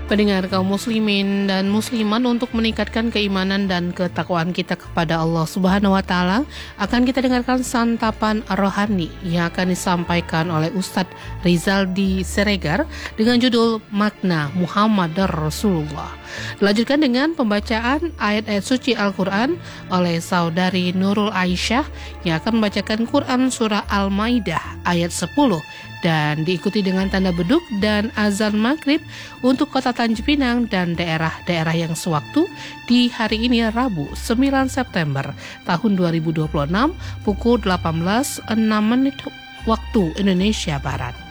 Pendengar kaum muslimin dan muslimat, untuk meningkatkan keimanan dan ketakwaan kita kepada Allah Subhanahu wa taala, akan kita dengarkan santapan rohani yang akan disampaikan oleh Ustadz Rizaldi Siregar dengan judul Makna Muhammad Rasulullah. Dilanjutkan dengan pembacaan ayat-ayat suci Al-Quran oleh saudari Nurul Aisyah yang akan membacakan Quran surah Al-Maidah ayat 10 dan diikuti dengan tanda beduk dan azan maghrib untuk kota Tanjung Pinang dan daerah-daerah yang sewaktu di hari ini Rabu 9 September tahun 2026 pukul 18.06 waktu Indonesia Barat.